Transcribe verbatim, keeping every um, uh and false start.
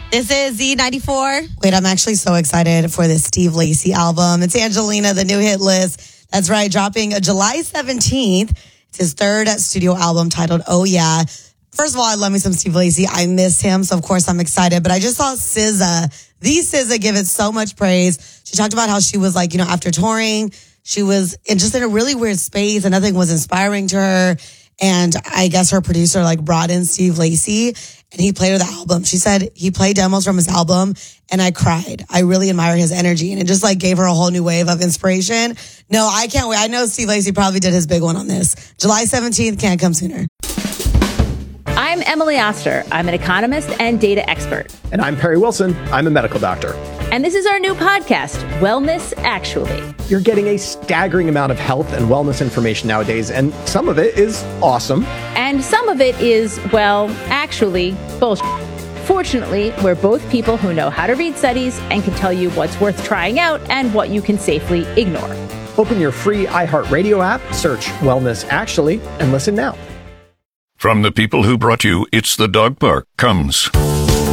This is Z ninety-four. Wait, I'm actually so excited for this Steve Lacy album. It's Angelina, the new hit list. That's right, dropping July seventeenth. It's his third studio album titled Oh Yeah. First of all, I love me some Steve Lacy. I miss him, so of course I'm excited. But I just saw S Z A, the S Z A, give it so much praise. She talked about how she was like, you know, after touring, she was in just in a really weird space and nothing was inspiring to her. And I guess her producer like brought in Steve Lacy and he played her the album. She said he played demos from his album and I cried. I really admire his energy and it just like gave her a whole new wave of inspiration. No, I can't wait. I know Steve Lacy probably did his big one on this. July seventeenth can't come sooner. I'm Emily Oster. I'm an economist and data expert. And I'm Perry Wilson. I'm a medical doctor. And this is our new podcast, Wellness Actually. You're getting a staggering amount of health and wellness information nowadays, and some of it is awesome. And some of it is, well, actually, bullshit. Fortunately, we're both people who know how to read studies and can tell you what's worth trying out and what you can safely ignore. Open your free iHeartRadio app, search Wellness Actually, and listen now. From the people who brought you It's the Dog Park comes